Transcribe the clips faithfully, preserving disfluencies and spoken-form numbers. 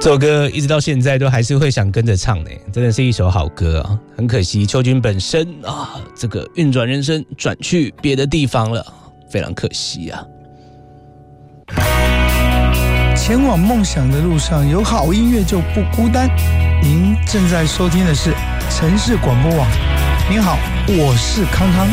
这首歌一直到现在都还是会想跟着唱呢，真的是一首好歌啊！很可惜邱军本身啊，这个运转人生转去别的地方了，非常可惜啊。 前往梦想的路上，有好音乐就不孤单。您正在收听的是城市广播网。您好，我是康康。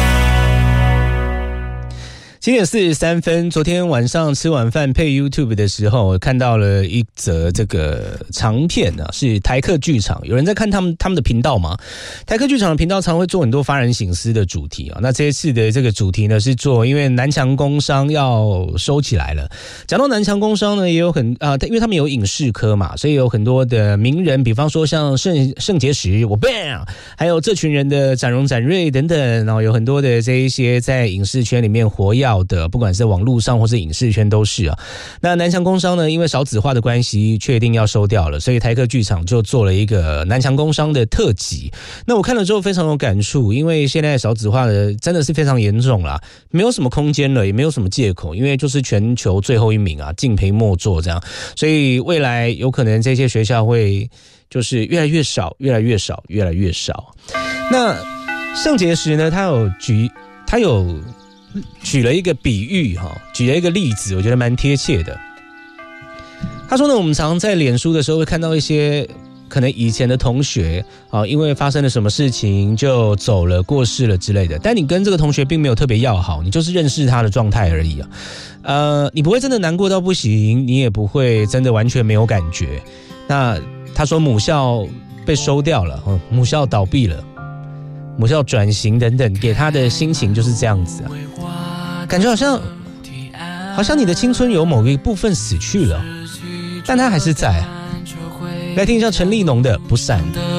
七点四十三分，昨天晚上吃晚饭配 YouTube 的时候，我看到了一则这个长片啊，是台客剧场，有人在看他们他们的频道吗？台客剧场的频道常会做很多发人省思的主题啊。那这一次的这个主题呢，是做因为南强工商要收起来了。讲到南强工商呢，也有很啊、呃，因为他们有影视科嘛，所以有很多的名人，比方说像圣圣结石，我 bang， 还有这群人的展荣展瑞等等，然后有很多的这一些在影视圈里面活跃的，不管是网络上或是影视圈都是啊。那南强工商呢，因为少子化的关系，确定要收掉了，所以台客剧场就做了一个南强工商的特辑。那我看了之后非常有感触，因为现在少子化的真的是非常严重啦，没有什么空间了，也没有什么借口，因为就是全球最后一名啊，敬陪末座这样，所以未来有可能这些学校会就是越来越少，越来越少，越来越少。那圣结石呢，他有举，他有。举了一个比喻，举了一个例子，我觉得蛮贴切的。他说呢，我们常常在脸书的时候会看到一些可能以前的同学啊，因为发生了什么事情就走了、过世了之类的，但你跟这个同学并没有特别要好，你就是认识他的状态而已啊。呃，你不会真的难过到不行，你也不会真的完全没有感觉。那他说母校被收掉了，母校倒闭了。母校转型等等，给他的心情就是这样子啊，感觉好像好像你的青春有某一部分死去了，但他还是在。来听一下陈立农的《不散》。